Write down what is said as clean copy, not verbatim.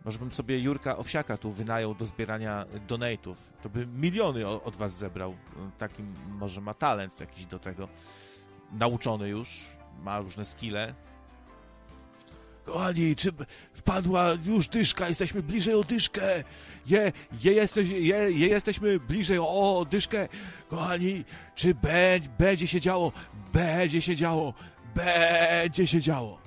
Może bym sobie Jurka Owsiaka tu wynajął do zbierania donate'ów. To by miliony od was zebrał. Taki może ma talent jakiś do tego. Nauczony już, ma różne skille. Kochani, czy wpadła już dyszka? Jesteśmy bliżej o dyszkę. Jesteśmy bliżej o dyszkę. Kochani, czy będzie się działo? Będzie się działo. Będzie się działo.